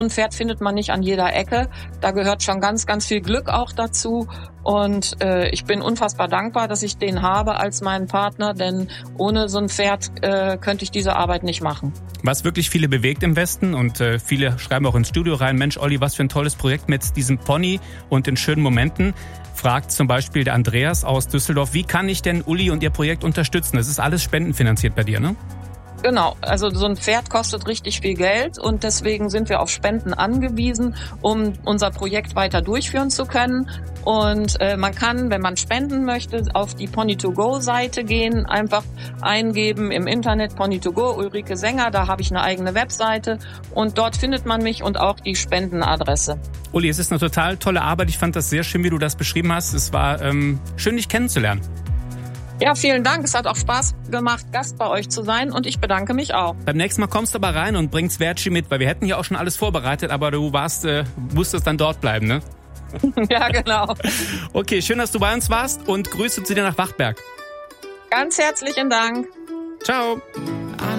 Ein Pferd findet man nicht an jeder Ecke. Da gehört schon ganz, ganz viel Glück auch dazu. Und ich bin unfassbar dankbar, dass ich den habe als meinen Partner, denn ohne so ein Pferd könnte ich diese Arbeit nicht machen. Was wirklich viele bewegt im Westen und viele schreiben auch ins Studio rein, Mensch Olli, was für ein tolles Projekt mit diesem Pony und den schönen Momenten. Fragt zum Beispiel der Andreas aus Düsseldorf, wie kann ich denn Uli und ihr Projekt unterstützen? Das ist alles spendenfinanziert bei dir, ne? Genau, also so ein Pferd kostet richtig viel Geld und deswegen sind wir auf Spenden angewiesen, um unser Projekt weiter durchführen zu können. Und man kann, wenn man spenden möchte, auf die Pony2Go-Seite gehen, einfach eingeben im Internet Pony2Go, Ulrike Sänger, da habe ich eine eigene Webseite und dort findet man mich und auch die Spendenadresse. Uli, es ist eine total tolle Arbeit. Ich fand das sehr schön, wie du das beschrieben hast. Es war schön, dich kennenzulernen. Ja, vielen Dank. Es hat auch Spaß gemacht, Gast bei euch zu sein und ich bedanke mich auch. Beim nächsten Mal kommst du aber rein und bringst Verci mit, weil wir hätten ja auch schon alles vorbereitet, aber du musstest dann dort bleiben, ne? Ja, genau. Okay, schön, dass du bei uns warst und Grüße zu dir nach Wachtberg. Ganz herzlichen Dank. Ciao.